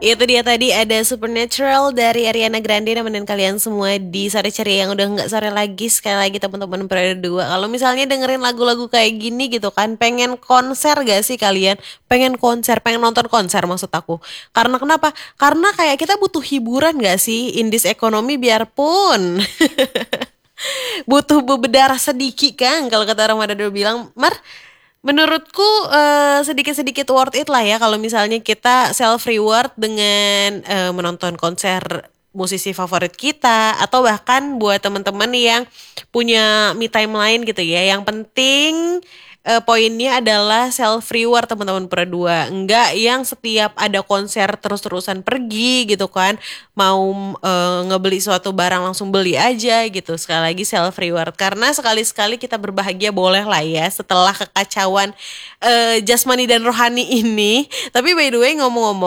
Itu dia tadi ada Supernatural dari Ariana Grande nemenin kalian semua di sore ceria yang udah nggak sore lagi. Sekali lagi teman-teman periode 2. Kalau misalnya dengerin lagu-lagu kayak gini gitu kan, pengen konser gak sih kalian? Pengen konser, pengen nonton konser maksud aku. Karena kenapa? Karena kayak kita butuh hiburan gak sih in this economy biarpun butuh berdarah sedikit kan kalau kata orang Manado bilang Mar. Menurutku sedikit-sedikit worth it lah ya kalau misalnya kita self reward dengan menonton konser musisi favorit kita atau bahkan buat teman-teman yang punya me time lain gitu ya. Yang penting poinnya adalah self reward teman-teman berdua. Enggak yang setiap ada konser terus-terusan pergi gitu kan. Mau ngebeli suatu barang langsung beli aja gitu. Sekali lagi self reward karena sekali-sekali kita berbahagia boleh lah ya setelah kekacauan jasmani dan rohani ini. Tapi by the way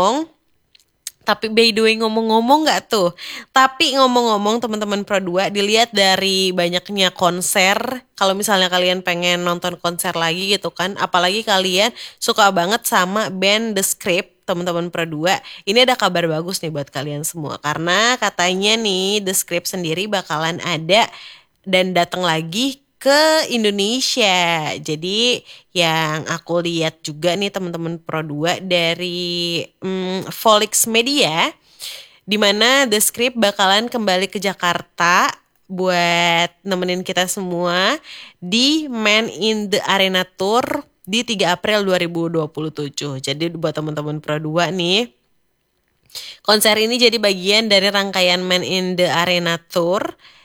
ngomong-ngomong nggak tuh? Tapi ngomong-ngomong teman-teman Pro 2 dilihat dari banyaknya konser, kalau misalnya kalian pengen nonton konser lagi gitu kan, apalagi kalian suka banget sama band The Script, teman-teman Pro 2, ini ada kabar bagus nih buat kalian semua karena katanya nih The Script sendiri bakalan ada dan datang lagi ke Indonesia. Jadi yang aku lihat juga nih teman-teman Pro 2 dari Volix Media di mana The Script bakalan kembali ke Jakarta buat nemenin kita semua di Man in the Arena Tour di 3 April 2027. Jadi buat teman-teman Pro 2 nih, konser ini jadi bagian dari rangkaian Man in the Arena Tour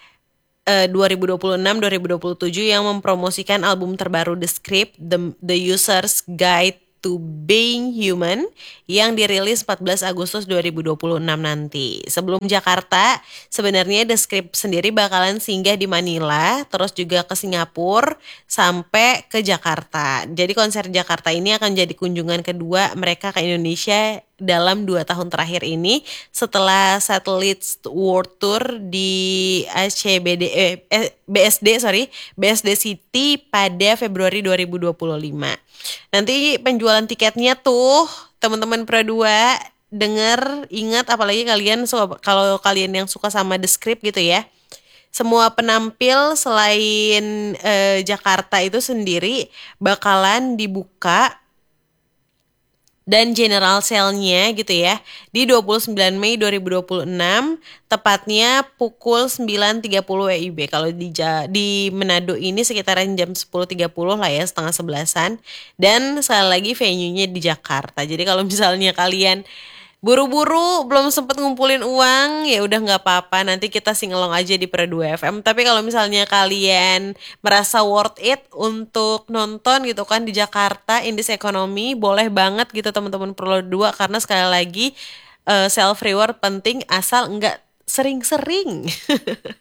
2026-2027 yang mempromosikan album terbaru The Script, The User's Guide to Being Human yang dirilis 14 Agustus 2026 nanti. Sebelum Jakarta, sebenarnya The Script sendiri bakalan singgah di Manila, terus juga ke Singapura, sampai ke Jakarta. Jadi konser Jakarta ini akan jadi kunjungan kedua mereka ke Indonesia dalam 2 tahun terakhir ini setelah Satellite World Tour di BSD City pada Februari 2025. Nanti penjualan tiketnya tuh teman-teman Pro 2 denger ingat apalagi kalian kalau kalian yang suka sama The Script gitu ya. Semua penampil selain Jakarta itu sendiri bakalan dibuka dan general sale-nya gitu ya di 29 Mei 2026 tepatnya pukul 9.30 WIB. Kalau di Manado ini sekitaran jam 10.30 lah ya, setengah 11-an. Dan sekali lagi venue-nya di Jakarta. Jadi kalau misalnya kalian buru-buru belum sempet ngumpulin uang ya udah nggak apa-apa, nanti kita singelong aja di Pro 2 FM. Tapi kalau misalnya kalian merasa worth it untuk nonton gitu kan di Jakarta in this economy, boleh banget gitu teman-teman Pro 2 karena sekali lagi self reward penting asal nggak sering-sering.